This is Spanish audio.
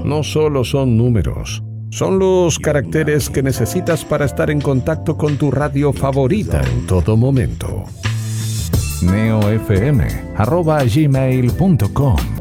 no solo son números, son los caracteres que necesitas para estar en contacto con tu radio favorita en todo momento. neofm@gmail.com